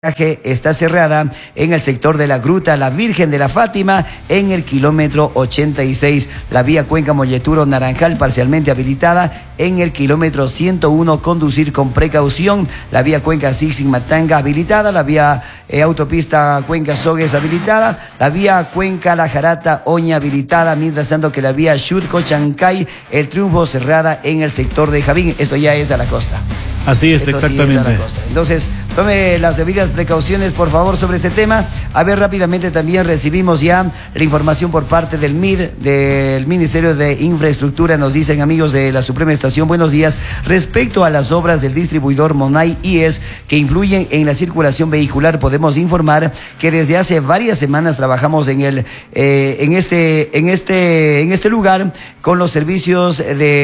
está cerrada en el sector de la Gruta La Virgen de la Fátima en el kilómetro 86. La vía Cuenca Molleturo Naranjal parcialmente habilitada en el kilómetro 101. Conducir con precaución. La vía Cuenca Sixin Matanga habilitada. La vía autopista Cuenca Sogues habilitada. La vía Cuenca La Jarata Oña habilitada. Mientras tanto que la vía Xurco Chancay El Triunfo cerrada en el sector de Javín. Esto ya es a la costa. Así es, exactamente. Sí es a la costa. Entonces, tome las debidas precauciones, por favor, sobre este tema. A ver, rápidamente también recibimos ya la información por parte del MID, del Ministerio de Infraestructura. Nos dicen, amigos de la Suprema Estación, buenos días. Respecto a las obras del distribuidor Monay IES que influyen en la circulación vehicular, podemos informar que desde hace varias semanas trabajamos en este lugar con los servicios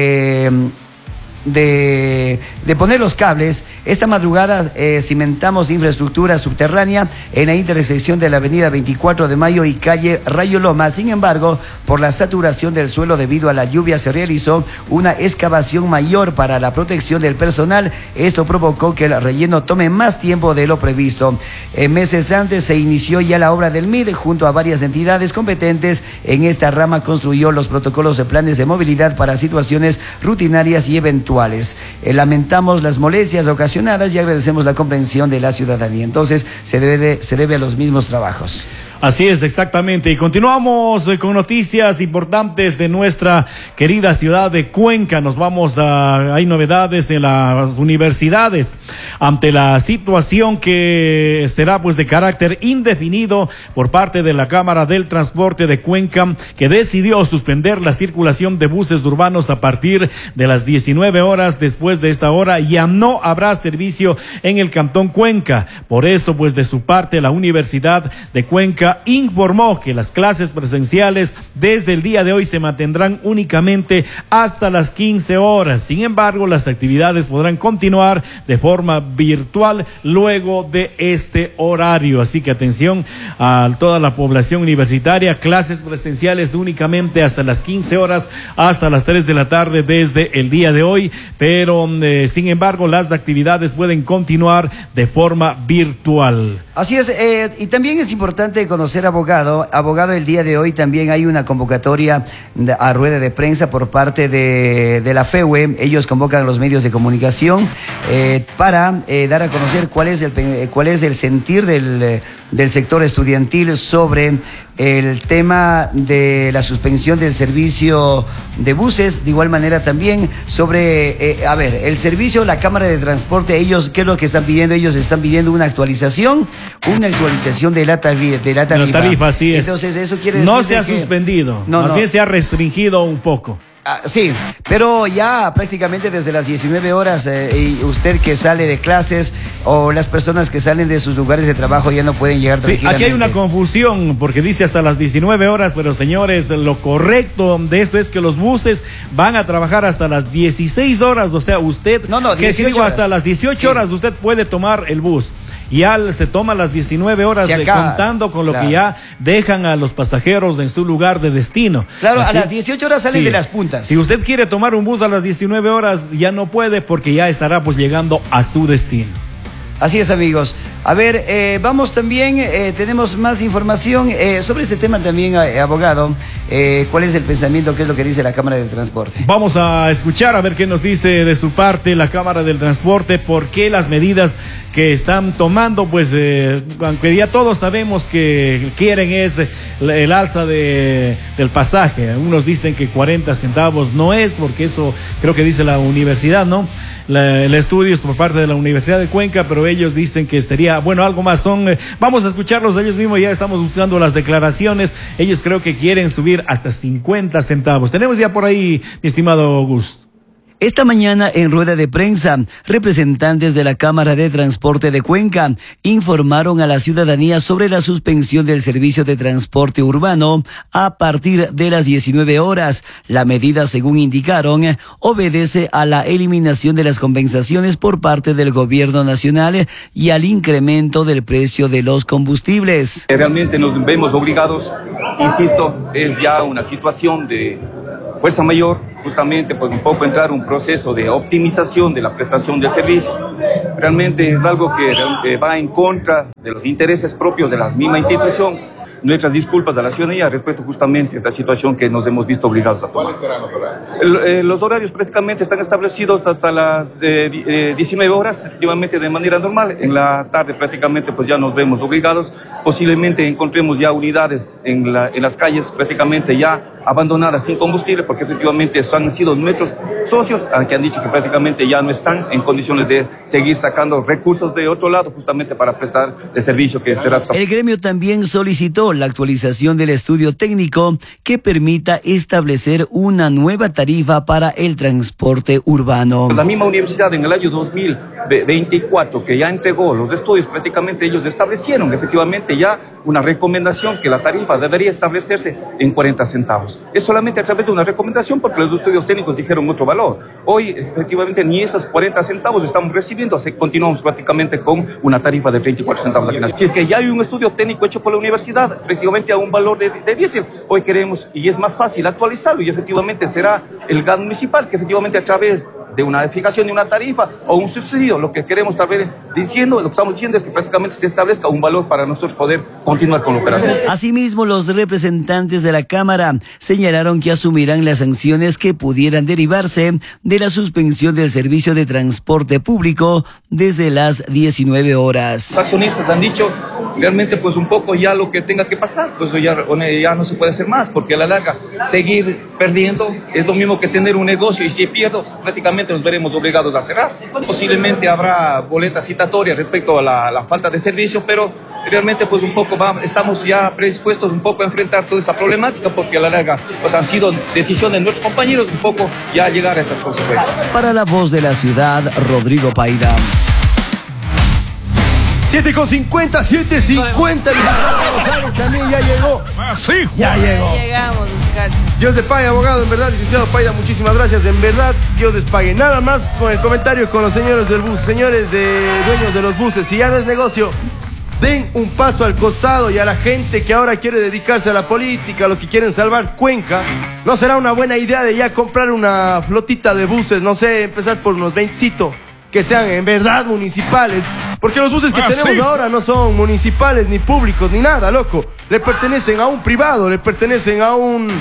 de poner los cables. Esta madrugada cimentamos infraestructura subterránea en la intersección de la avenida 24 de Mayo y calle Rayo Loma. Sin embargo, por la saturación del suelo debido a la lluvia se realizó una excavación mayor para la protección del personal. Esto provocó que el relleno tome más tiempo de lo previsto. Meses antes se inició ya la obra del MID junto a varias entidades competentes en esta rama. Construyó los protocolos de planes de movilidad para situaciones rutinarias y eventuales. Lamentamos las molestias ocasionadas y agradecemos la comprensión de la ciudadanía. Entonces, se debe a los mismos trabajos. Así es, exactamente. Y continuamos con noticias importantes de nuestra querida ciudad de Cuenca. Hay novedades en las universidades ante la situación que será pues de carácter indefinido por parte de la Cámara del Transporte de Cuenca, que decidió suspender la circulación de buses urbanos a partir de las 19 horas. Después de esta hora ya no habrá servicio en el Cantón Cuenca. Por esto, pues de su parte, la Universidad de Cuenca informó que las clases presenciales desde el día de hoy se mantendrán únicamente hasta las 15 horas. Sin embargo, las actividades podrán continuar de forma virtual luego de este horario. Así que atención a toda la población universitaria, clases presenciales únicamente hasta las 15 horas, hasta las 3 de la tarde desde el día de hoy, pero sin embargo las actividades pueden continuar de forma virtual. Así es, y también es importante conocer, abogado, el día de hoy también hay una convocatoria a rueda de prensa por parte de la FEUE. Ellos convocan a los medios de comunicación para dar a conocer cuál es el sentir del sector estudiantil sobre el tema de la suspensión del servicio de buses. De igual manera también sobre, el servicio, la Cámara de Transporte, ellos, ¿qué es lo que están pidiendo? Ellos están pidiendo una actualización de la tarifa. Así es. Entonces eso quiere decir no se ha suspendido, más bien se ha restringido un poco. Sí, pero ya prácticamente desde las 19 horas y usted que sale de clases o las personas que salen de sus lugares de trabajo ya no pueden llegar tranquilamente. Sí, aquí hay una confusión porque dice hasta las 19 horas, pero señores, lo correcto de esto es que los buses van a trabajar hasta las 16 horas, o sea, usted, hasta las 18 horas usted puede tomar el bus. Ya se toma las 19 horas contando con lo que ya dejan a los pasajeros en su lugar de destino. Claro, así, a las 18 horas salen de las puntas. Si usted quiere tomar un bus a las 19 horas, ya no puede porque ya estará pues llegando a su destino. Así es, amigos. A ver, vamos también, tenemos más información sobre este tema también, abogado. ¿Cuál es el pensamiento? ¿Qué es lo que dice la Cámara de Transporte? Vamos a escuchar a ver qué nos dice de su parte la Cámara del Transporte, por qué las medidas que están tomando, pues aunque ya todos sabemos que quieren es el alza del pasaje. Unos dicen que 40 centavos no es, porque eso creo que dice la universidad, ¿no? El estudio es por parte de la Universidad de Cuenca, pero ellos dicen que sería, bueno, algo más. Vamos a escucharlos ellos mismos, ya estamos buscando las declaraciones. Ellos creo que quieren subir hasta 50 centavos. Tenemos ya por ahí, mi estimado Augusto. Esta mañana, en rueda de prensa, representantes de la Cámara de Transporte de Cuenca informaron a la ciudadanía sobre la suspensión del servicio de transporte urbano a partir de las 19 horas. La medida, según indicaron, obedece a la eliminación de las compensaciones por parte del gobierno nacional y al incremento del precio de los combustibles. Realmente nos vemos obligados, insisto, es ya una situación de fuerza mayor, justamente pues un poco entrar un proceso de optimización de la prestación del servicio. realmente es algo que va en contra de los intereses propios de la misma institución. Nuestras disculpas a la ciudadanía respecto justamente a esta situación que nos hemos visto obligados a tomar. ¿Cuáles serán los horarios? Los horarios prácticamente están establecidos hasta las 19 horas, efectivamente de manera normal. En la tarde prácticamente pues ya nos vemos obligados. Posiblemente encontremos ya unidades en las calles prácticamente ya abandonadas sin combustible, porque efectivamente han sido nuestros socios que han dicho que prácticamente ya no están en condiciones de seguir sacando recursos de otro lado justamente para prestar el servicio que este rato. El gremio también solicitó la actualización del estudio técnico que permita establecer una nueva tarifa para el transporte urbano. La misma universidad en el año 2024 que ya entregó los estudios, prácticamente ellos establecieron efectivamente ya una recomendación que la tarifa debería establecerse en 40 centavos. Es solamente a través de una recomendación porque los estudios técnicos dijeron otro valor. Hoy efectivamente ni esos 40 centavos estamos recibiendo, así continuamos prácticamente con una tarifa de 34 centavos. Si es que ya hay un estudio técnico hecho por la universidad, efectivamente a un valor de diésel, hoy queremos, y es más fácil actualizarlo, y efectivamente será el GAN municipal que efectivamente a través de una fijación de una tarifa o un subsidio, lo que queremos estar diciendo, lo que estamos diciendo es que prácticamente se establezca un valor para nosotros poder continuar con la operación. Asimismo, los representantes de la Cámara señalaron que asumirán las sanciones que pudieran derivarse de la suspensión del servicio de transporte público desde las 19 horas. Los accionistas han dicho realmente pues un poco ya lo que tenga que pasar, pues ya no se puede hacer más, porque a la larga seguir perdiendo es lo mismo que tener un negocio, y si pierdo prácticamente nos veremos obligados a cerrar. Posiblemente habrá boletas citatorias respecto a la falta de servicio, pero realmente pues un poco estamos ya predispuestos un poco a enfrentar toda esa problemática, porque a la larga pues han sido decisiones de nuestros compañeros un poco ya llegar a estas consecuencias. Para La Voz de la Ciudad, Rodrigo Paida. 7:50, 7:50. Licenciado González también ya llegó. Sí, ya llegó. Llegamos, Cacho. Dios les pague, abogado, en verdad, licenciado Paida, muchísimas gracias, en verdad, Dios les pague. Nada más con el comentario con los señores del bus, señores dueños de los buses, si ya no es negocio, den un paso al costado, y a la gente que ahora quiere dedicarse a la política, a los que quieren salvar Cuenca, ¿no será una buena idea de ya comprar una flotita de buses? No sé, empezar por unos 20 que sean en verdad municipales, porque los buses que tenemos ahora no son municipales, ni públicos, ni nada, loco. Le pertenecen a un privado, le pertenecen a un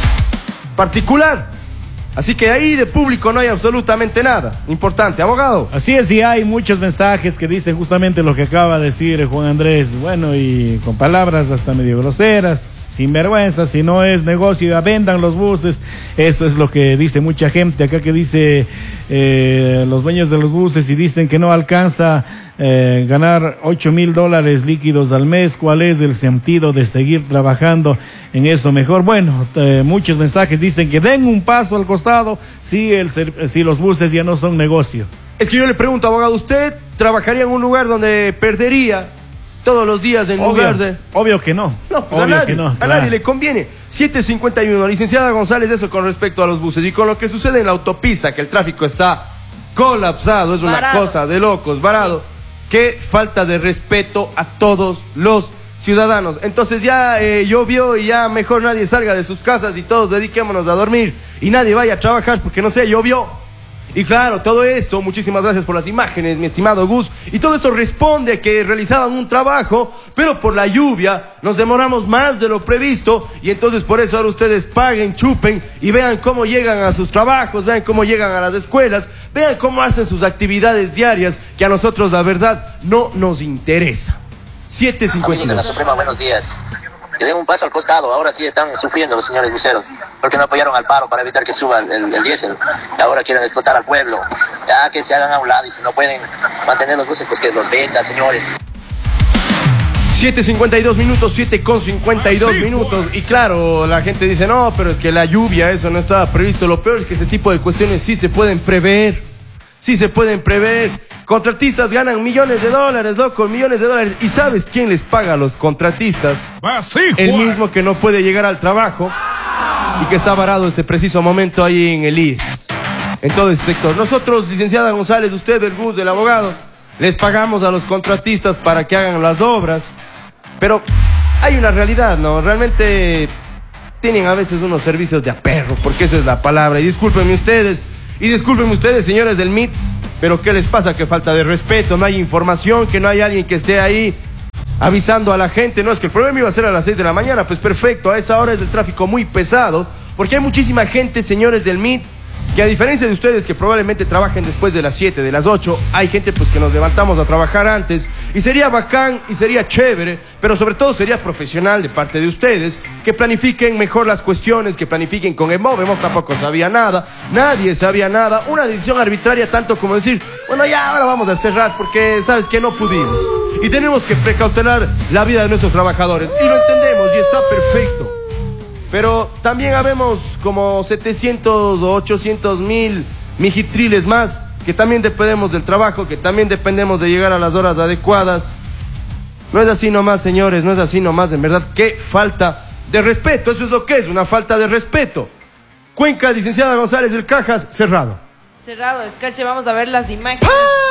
particular. Así que ahí de público no hay absolutamente nada. Importante, abogado. Así es, y hay muchos mensajes que dicen justamente lo que acaba de decir Juan Andrés. Bueno, y con palabras hasta medio groseras, sin vergüenza. Si no es negocio, ya vendan los buses. Eso es lo que dice mucha gente acá, que dice los dueños de los buses, y dicen que no alcanza ganar $8,000 líquidos al mes. ¿Cuál es el sentido de seguir trabajando en esto? Mejor, bueno, muchos mensajes dicen que den un paso al costado si los buses ya no son negocio. Es que yo le pregunto, abogado, ¿usted trabajaría en un lugar donde perdería todos los días en lugar de...? Obvio que no. No, pues a nadie le conviene. 7:51, licenciada González, eso con respecto a los buses. Y con lo que sucede en la autopista, que el tráfico está colapsado, es una cosa de locos, varado. Qué falta de respeto a todos los ciudadanos. Entonces ya llovió, y ya mejor nadie salga de sus casas y todos dediquémonos a dormir y nadie vaya a trabajar porque, no sé, llovió. Y claro, todo esto, muchísimas gracias por las imágenes, mi estimado Gus, y todo esto responde a que realizaban un trabajo, pero por la lluvia nos demoramos más de lo previsto, y entonces por eso ahora ustedes paguen, chupen y vean cómo llegan a sus trabajos, vean cómo llegan a las escuelas, vean cómo hacen sus actividades diarias, que a nosotros la verdad no nos interesa. 7:52. De la Suprema, buenos días. Que den un paso al costado, ahora sí están sufriendo los señores buceros, porque no apoyaron al paro para evitar que suba el diésel, y ahora quieren explotar al pueblo. Ya que se hagan a un lado, y si no pueden mantener los buses, pues que los vendan, señores. 7:52 minutos, 7:52 minutos, y claro, la gente dice, no, pero es que la lluvia, eso no estaba previsto. Lo peor es que ese tipo de cuestiones sí se pueden prever, sí se pueden prever. Contratistas ganan millones de dólares, loco, millones de dólares. ¿Y sabes quién les paga a los contratistas? El mismo que no puede llegar al trabajo y que está varado este preciso momento ahí en el IES, en todo ese sector. Nosotros, licenciada González, usted, el Gus, del abogado, les pagamos a los contratistas para que hagan las obras, pero hay una realidad, ¿no? Realmente tienen a veces unos servicios de aperro, porque esa es la palabra. Y discúlpenme ustedes, señores del MIT, Pero ¿qué les pasa? Que falta de respeto, no hay información, que no hay alguien que esté ahí avisando a la gente. No, es que el problema iba a ser a las 6 de la mañana. Pues perfecto, a esa hora es el tráfico muy pesado, porque hay muchísima gente, señores del MIT, que a diferencia de ustedes que probablemente trabajen después de las 7, de las 8, hay gente pues que nos levantamos a trabajar antes, y sería bacán y sería chévere, pero sobre todo sería profesional de parte de ustedes, que planifiquen mejor las cuestiones, que planifiquen con EMOV. EMOV tampoco sabía nada, nadie sabía nada, una decisión arbitraria tanto como decir, bueno, ya ahora vamos a cerrar porque sabes que no pudimos. Y tenemos que precautelar la vida de nuestros trabajadores, y lo entendemos y está perfecto. Pero también habemos como 700 o 800 mil mijitriles más que también dependemos del trabajo, que también dependemos de llegar a las horas adecuadas. No es así nomás, señores, no es así nomás. En verdad, qué falta de respeto. Eso es lo que es, una falta de respeto. Cuenca, licenciada González del Cajas, cerrado. Cerrado, Escarche, vamos a ver las imágenes.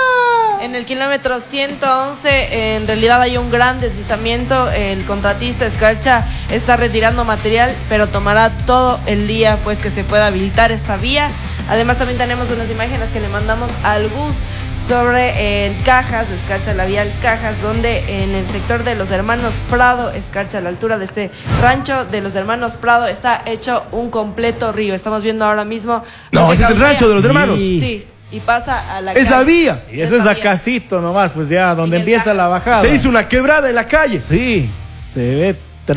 En el kilómetro 111, en realidad hay un gran deslizamiento. El contratista Escarcha está retirando material, pero tomará todo el día pues que se pueda habilitar esta vía. Además también tenemos unas imágenes que le mandamos al bus sobre el Cajas, Escarcha, la vía Cajas, donde en el sector de los hermanos Prado, Escarcha, a la altura de este rancho de los hermanos Prado, está hecho un completo río. Estamos viendo ahora mismo. No, ese es el rancho de los hermanos. Sí. Y pasa a la calle. ¡Esa vía! Y eso es acasito nomás, pues ya, donde empieza la bajada. Se hizo una quebrada en la calle. Sí, se ve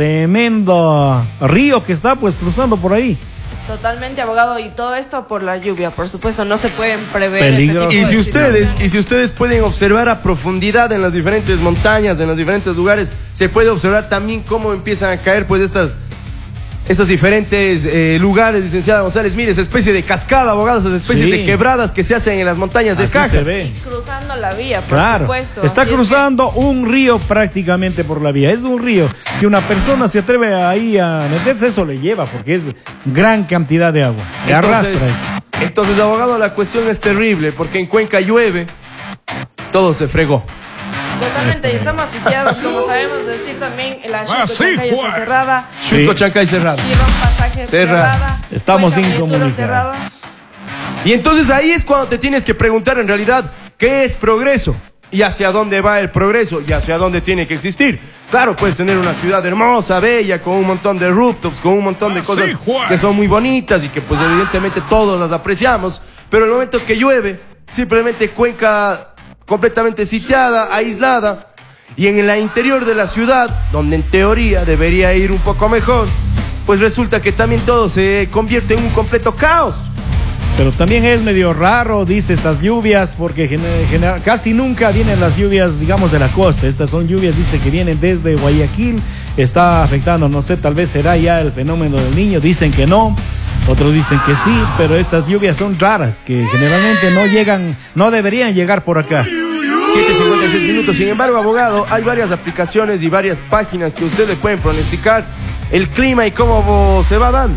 tremendo río que está pues cruzando por ahí. Totalmente, abogado, y todo esto por la lluvia, por supuesto, no se pueden prever. Peligro. Este y si ustedes pueden observar a profundidad en las diferentes montañas, en los diferentes lugares, se puede observar también cómo empiezan a caer pues estos diferentes lugares, licenciada González. Mire, esa especie de cascada, abogados, esas especies de quebradas que se hacen en las montañas de Cajas. Se ve. Y cruzando la vía, por supuesto. Está cruzando un río prácticamente por la vía. Es un río. Si una persona se atreve ahí a meterse, eso le lleva, porque es gran cantidad de agua. Entonces, abogado, la cuestión es terrible, porque en Cuenca llueve, todo se fregó. Totalmente, y estamos sitiados, como sabemos decir también, la Chuco-Chancay está cerrada. Chuco-Chancay cerrada. Girón Pasaje cerrada. Estamos incomunicados. Y entonces ahí es cuando te tienes que preguntar en realidad, ¿qué es progreso? ¿Y hacia dónde va el progreso? ¿Y hacia dónde tiene que existir? Claro, puedes tener una ciudad hermosa, bella, con un montón de rooftops, con un montón de cosas que son muy bonitas y que pues evidentemente todos las apreciamos, pero el momento que llueve, simplemente Cuenca completamente sitiada, aislada, y en el interior de la ciudad, donde en teoría debería ir un poco mejor, pues resulta que también todo se convierte en un completo caos. Pero también es medio raro, dice, estas lluvias, porque casi nunca vienen las lluvias, digamos, de la costa. Estas son lluvias, dice, que vienen desde Guayaquil, está afectando, no sé, tal vez será ya el fenómeno del Niño, dicen que no. Otros dicen que sí, pero estas lluvias son raras, que generalmente no llegan, no deberían llegar por acá. 7:56 minutos. Sin embargo, abogado, hay varias aplicaciones y varias páginas que ustedes pueden pronosticar el clima y cómo se va dando.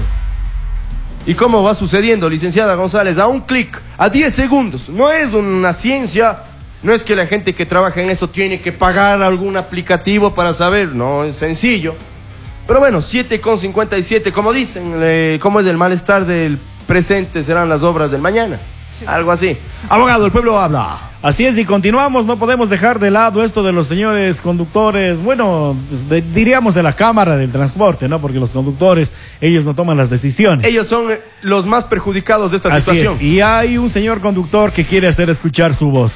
Y cómo va sucediendo, licenciada González, a un clic, a 10 segundos. No es una ciencia, no es que la gente que trabaja en esto tiene que pagar algún aplicativo para saber, no, es sencillo. Pero bueno, 7:57, como dicen, cómo es el malestar del presente, serán las obras del mañana. Sí. Algo así. Abogado, el pueblo habla. Así es, y continuamos, no podemos dejar de lado esto de los señores conductores, bueno, diríamos de la Cámara del Transporte, ¿no? Porque los conductores, ellos no toman las decisiones. Ellos son los más perjudicados de esta situación. Y hay un señor conductor que quiere hacer escuchar su voz.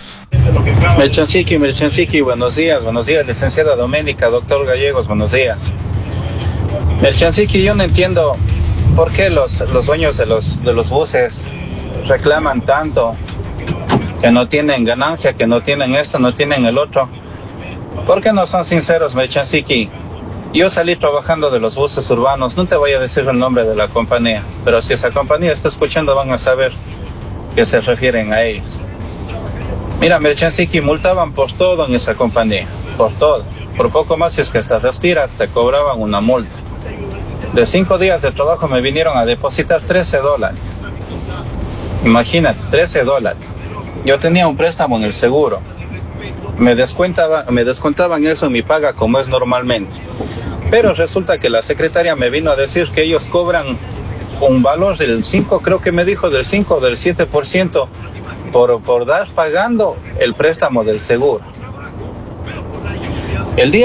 Merchansiki, buenos días, licenciada Doménica, doctor Gallegos, buenos días. Merchansiki, yo no entiendo por qué los dueños de los buses reclaman tanto, que no tienen ganancia, que no tienen esto, no tienen el otro. ¿Por qué no son sinceros, Merchansiki? Yo salí trabajando de los buses urbanos, no te voy a decir el nombre de la compañía, pero si esa compañía está escuchando van a saber que se refieren a ellos. Mira, Merchansiki, multaban por todo en esa compañía, por todo. Por poco más, si es que hasta respiras, te cobraban una multa. De 5 días de trabajo me vinieron a depositar $13. Imagínate, $13. Yo tenía un préstamo en el seguro. Me descontaban eso en mi paga como es normalmente. Pero resulta que la secretaria me vino a decir que ellos cobran un valor del 5, creo que me dijo del 5 o del 7% por dar pagando el préstamo del seguro. El día